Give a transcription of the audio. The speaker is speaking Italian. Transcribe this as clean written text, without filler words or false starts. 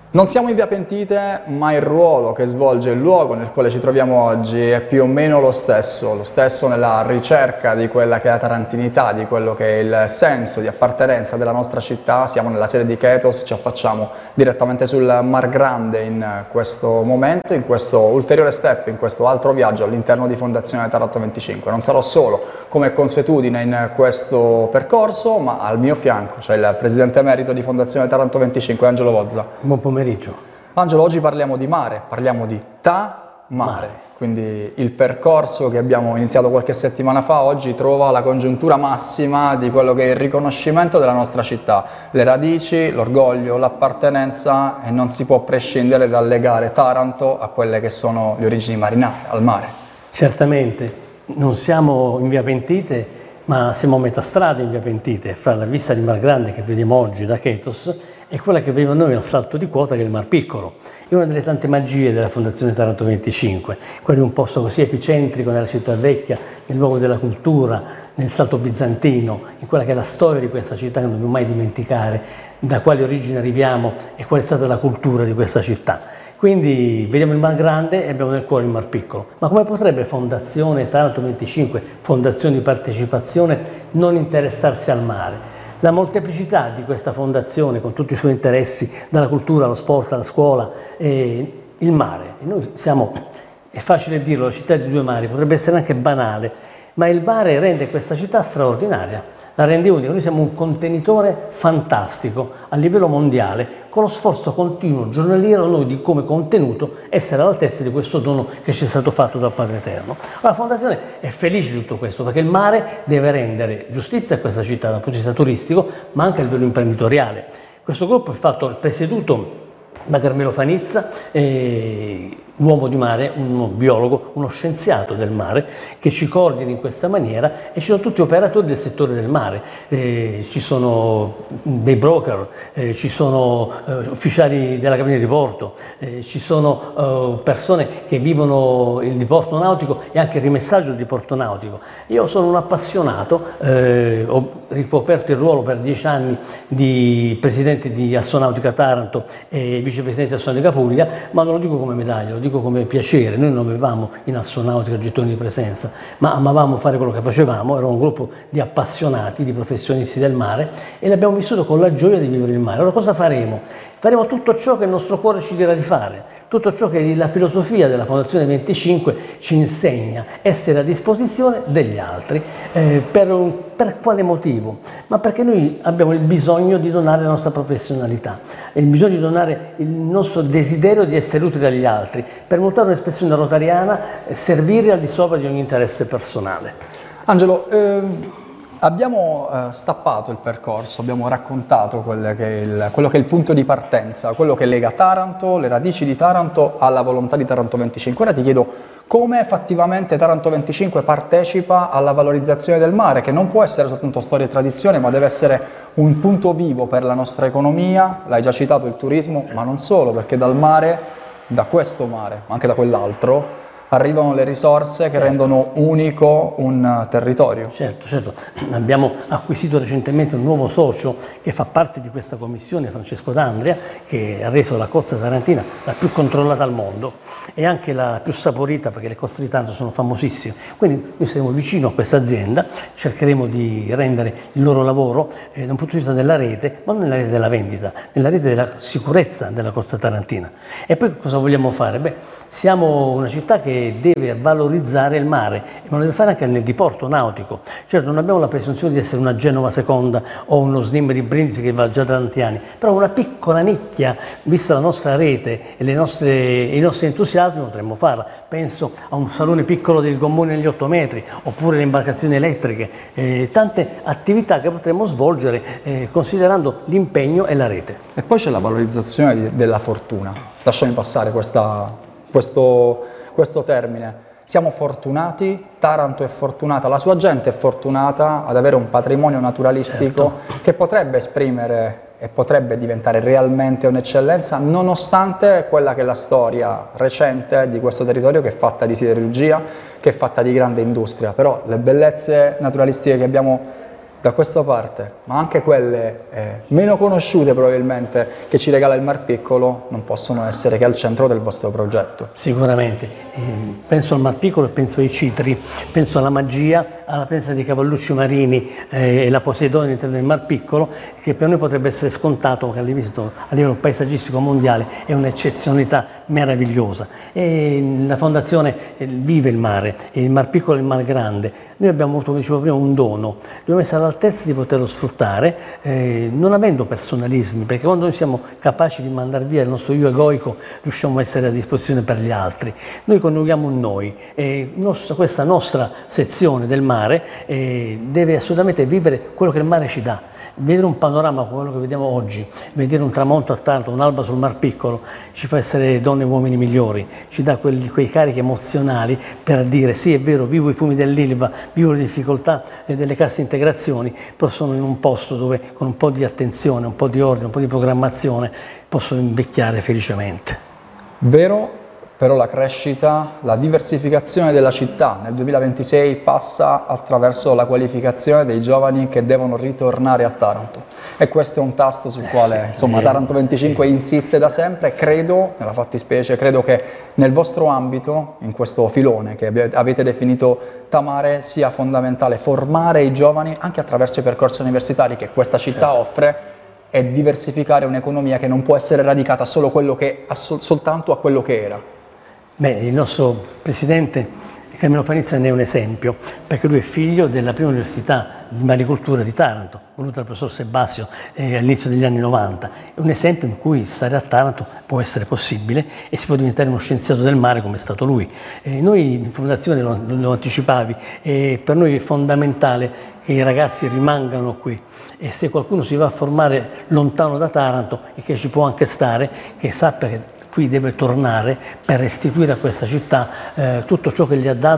Non siamo in Via Pentite, ma il ruolo che svolge il luogo nel quale ci troviamo oggi è più o meno lo stesso nella ricerca di quella che è la tarantinità, di quello che è il senso di appartenenza della nostra città. Siamo nella sede di Ketos, ci affacciamo direttamente sul Mar Grande in questo momento, in questo ulteriore step, in questo altro viaggio all'interno di Fondazione Taranto 25. Non sarò solo, come consuetudine, in questo percorso, ma al mio fianco c'è il presidente emerito di Fondazione Taranto 25, Angelo Vozza. Buon pomeriggio. Angelo, oggi parliamo di mare, parliamo di mare, quindi il percorso che abbiamo iniziato qualche settimana fa oggi trova la congiuntura massima di quello che è il riconoscimento della nostra città, le radici, l'orgoglio, l'appartenenza, e non si può prescindere dal legare Taranto a quelle che sono le origini marinare, al mare. Certamente, non siamo in Via Pentite, ma siamo a metà strada in Via Pentite, fra la vista di Mar Grande che vediamo oggi da Ketos e quella che vediamo noi al salto di quota, che è il Mar Piccolo. È una delle tante magie della Fondazione Taranto 25, quello di un posto così epicentrico nella città vecchia, nel luogo della cultura, nel salto bizantino, in quella che è la storia di questa città che non dobbiamo mai dimenticare, da quali origini arriviamo e qual è stata la cultura di questa città. Quindi vediamo il Mar Grande e abbiamo nel cuore il Mar Piccolo. Ma come potrebbe Fondazione Taranto 25, fondazione di partecipazione, non interessarsi al mare? La molteplicità di questa fondazione, con tutti i suoi interessi, dalla cultura allo sport, alla scuola, il mare. E noi siamo, è facile dirlo, la città di due mari, potrebbe essere anche banale, ma il mare rende questa città straordinaria, la rende unica. Noi siamo un contenitore fantastico a livello mondiale, con lo sforzo continuo, giornaliero, noi di come contenuto essere all'altezza di questo dono che ci è stato fatto dal Padre Eterno. La Fondazione è felice di tutto questo, perché il mare deve rendere giustizia a questa città dal punto di vista turistico, ma anche a livello imprenditoriale. Questo gruppo è presieduto da Carmelo Fanizza, uomo di mare, un biologo, uno scienziato del mare, che ci coordina in questa maniera, e ci sono tutti operatori del settore del mare, ci sono dei broker, ci sono ufficiali della cabina di porto, ci sono persone che vivono il diporto nautico e anche il rimessaggio del diporto nautico. Io sono un appassionato, ho ricoperto il ruolo per 10 anni di presidente di Astonautica Taranto e vicepresidente di Astonautica Puglia, ma non lo dico come medaglia, lo dico come piacere. Noi non avevamo in Astonautica gettoni di presenza, ma amavamo fare quello che facevamo, era un gruppo di appassionati, di professionisti del mare, e l'abbiamo vissuto con la gioia di vivere il mare. Allora cosa faremo? Faremo tutto ciò che il nostro cuore ci dirà di fare, tutto ciò che la filosofia della Fondazione 25 ci insegna, essere a disposizione degli altri. Per quale motivo? Ma perché noi abbiamo il bisogno di donare la nostra professionalità, il bisogno di donare il nostro desiderio di essere utili agli altri, per montare un'espressione rotariana, servire al di sopra di ogni interesse personale. Angelo, abbiamo stappato il percorso, abbiamo raccontato quello che è il punto di partenza, quello che lega Taranto, le radici di Taranto alla volontà di Taranto 25. Ora ti chiedo come fattivamente Taranto 25 partecipa alla valorizzazione del mare, che non può essere soltanto storia e tradizione, ma deve essere un punto vivo per la nostra economia. L'hai già citato, il turismo, ma non solo, perché dal mare, da questo mare, ma anche da quell'altro, arrivano le risorse che rendono unico un territorio. Certo. Abbiamo acquisito recentemente un nuovo socio che fa parte di questa commissione, Francesco D'Andria, che ha reso la costa tarantina la più controllata al mondo e anche la più saporita, perché le coste di Taranto sono famosissime. Quindi noi saremo vicino a questa azienda, cercheremo di rendere il loro lavoro da un punto di vista della rete, ma non nella rete della vendita, nella rete della sicurezza della costa tarantina. E poi cosa vogliamo fare? Siamo una città che deve valorizzare il mare, ma lo deve fare anche nel diporto nautico. Certo, non abbiamo la presunzione di essere una Genova Seconda o uno Slim di Brindisi che va già da tanti anni, però una piccola nicchia, vista la nostra rete e i nostri entusiasmi, potremmo farla. Penso a un salone piccolo del gommone negli 8 metri, oppure le imbarcazioni elettriche, tante attività che potremmo svolgere considerando l'impegno e la rete. E poi c'è la valorizzazione della fortuna. Lasciami passare questo termine. Siamo fortunati, Taranto è fortunata, la sua gente è fortunata ad avere un patrimonio naturalistico che potrebbe esprimere e potrebbe diventare realmente un'eccellenza, nonostante quella che è la storia recente di questo territorio, che è fatta di siderurgia, che è fatta di grande industria. Però le bellezze naturalistiche che abbiamo da questa parte, ma anche quelle meno conosciute probabilmente che ci regala il Mar Piccolo, non possono essere che al centro del vostro progetto. Sicuramente, penso al Mar Piccolo e penso ai citri, penso alla magia, alla presenza di cavallucci marini e la Posidonia all'interno del Mar Piccolo, che per noi potrebbe essere scontato, ma che a livello paesaggistico mondiale è un'eccezionalità meravigliosa. E la Fondazione vive il mare, il Mar Piccolo e il Mar Grande. Noi abbiamo avuto, come dicevo prima, un dono, dobbiamo essere all'altezza di poterlo sfruttare, non avendo personalismi, perché quando noi siamo capaci di mandare via il nostro io egoico, riusciamo a essere a disposizione per gli altri. Noi coniughiamo un noi, e questa nostra sezione del mare deve assolutamente vivere quello che il mare ci dà. Vedere un panorama come quello che vediamo oggi, vedere un tramonto a Taranto, un'alba sul Mar Piccolo, ci fa essere donne e uomini migliori, ci dà quei carichi emozionali per dire sì, è vero, vivo i fumi dell'Ilva, vivo le difficoltà delle casse integrazioni, però sono in un posto dove con un po' di attenzione, un po' di ordine, un po' di programmazione posso invecchiare felicemente. Vero, però la crescita, la diversificazione della città nel 2026 passa attraverso la qualificazione dei giovani che devono ritornare a Taranto. E questo è un tasto sul quale insomma, Taranto 25 insiste da sempre. Credo, nella fattispecie, credo che nel vostro ambito, in questo filone che avete definito Tamare, sia fondamentale formare i giovani anche attraverso i percorsi universitari che questa città offre, e diversificare un'economia che non può essere radicata soltanto a quello che era. Beh, il nostro presidente Carmelo Fanizza ne è un esempio, perché lui è figlio della prima università di maricoltura di Taranto, voluta dal professor Sebastio all'inizio degli anni 90. È un esempio in cui stare a Taranto può essere possibile e si può diventare uno scienziato del mare come è stato lui. Noi in fondazione, lo anticipavi, per noi è fondamentale che i ragazzi rimangano qui, e se qualcuno si va a formare lontano da Taranto e che ci può anche stare, che sappia che qui deve tornare per restituire a questa città tutto ciò che gli ha dato